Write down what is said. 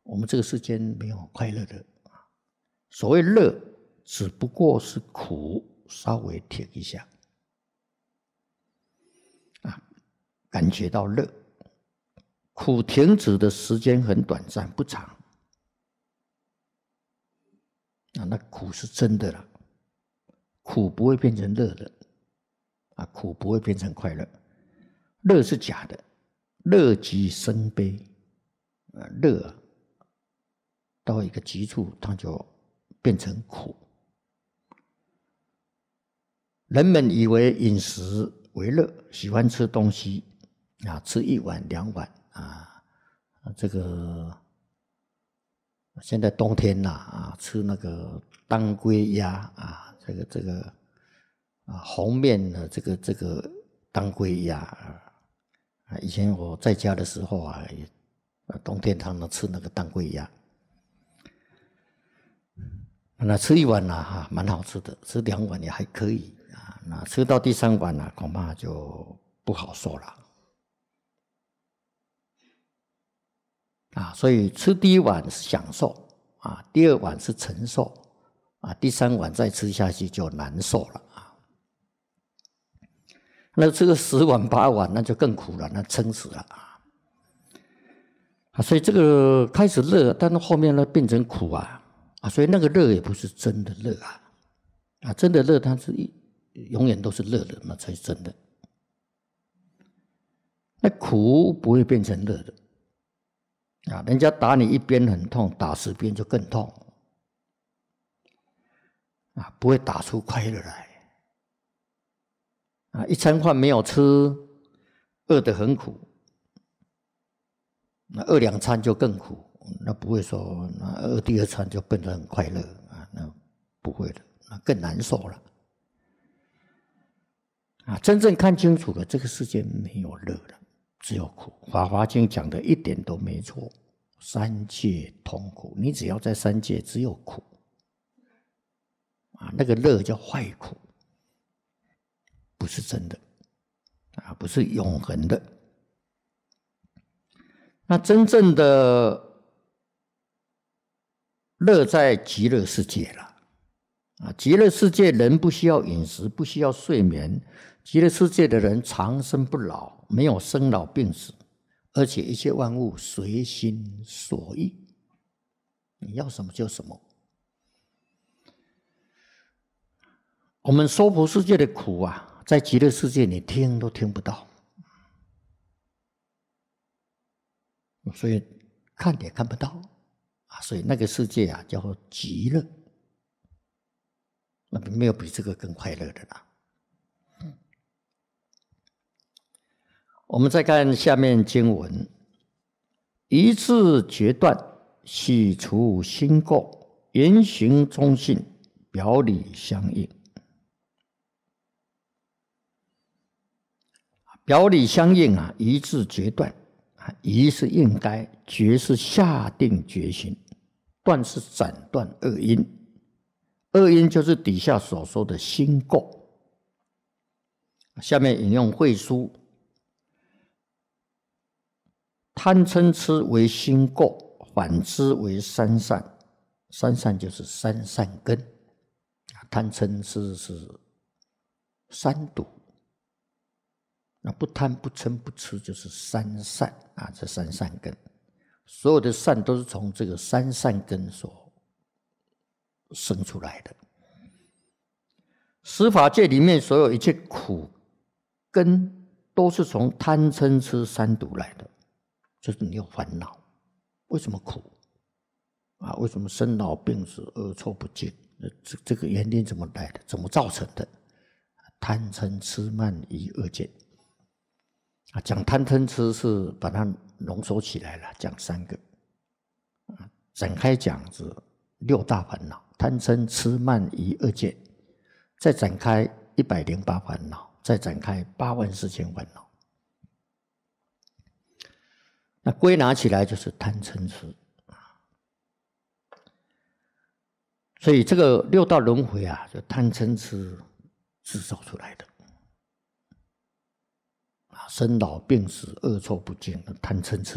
我们这个世间没有快乐的。所谓乐，只不过是苦稍微停一下，感觉到乐。苦停止的时间很短暂，不长。那苦是真的了，苦不会变成乐的，苦不会变成快乐，乐是假的，乐极生悲，乐到一个极处，它就变成苦。人们以为饮食为乐，喜欢吃东西吃1碗2碗这个现在冬天吃那个当归鸭这个红面的这个当归鸭以前我在家的时候冬天常常吃那个当归鸭。那吃1碗蛮好吃的，吃2碗也还可以那吃到第3碗恐怕就不好受了所以吃第1碗是享受第2碗是承受第3碗再吃下去就难受了那吃个10碗8碗那就更苦了，那撑死了所以这个开始乐，但是后面呢变成苦所以那个乐也不是真的乐真的乐它是永远都是乐的，那才是真的。那苦不会变成乐的人家打你1鞭很痛，打10鞭就更痛不会打出快乐来一餐饭没有吃，饿得很苦，那饿2餐就更苦，那不会说那饿第2餐就变得很快乐那不会的，那更难受了真正看清楚了，这个世界没有乐了，只有苦。《法华经》讲的一点都没错，3界同苦，你只要在3界只有苦那个乐叫坏苦，不是真的不是永恒的。那真正的乐在极乐世界了极乐世界人不需要饮食，不需要睡眠，极乐世界的人长生不老，没有生老病死，而且一切万物随心所欲，你要什么就什么。我们娑婆世界的苦在极乐世界你听都听不到，所以看也看不到所以那个世界叫做极乐，那没有比这个更快乐的啦。我们再看下面经文，一字决断，洗除心垢，言行中性，表里相应。表里相应一字决断，一是应该，决是下定决心，断是斩断恶因，恶因就是底下所说的心垢。下面引用慧书，贪嗔痴为心垢，反之为三善。三善就是三善根，贪嗔痴是三毒，那不贪不嗔不痴就是三善这三善根，所有的善都是从这个三善根所生出来的。十法界里面所有一切苦根都是从贪嗔痴三毒来的，就是你有烦恼，为什么苦为什么生老病死恶臭不净？这个原因怎么来的？怎么造成的？贪嗔痴慢疑恶见讲贪嗔痴是把它浓缩起来了，讲三个展开讲是六大烦恼：贪嗔痴慢疑恶见，再展开108烦恼，再展开84000烦恼。那归纳起来就是贪嗔痴。所以这个六道轮回就贪嗔痴制造出来的生老病死恶臭不净，贪嗔痴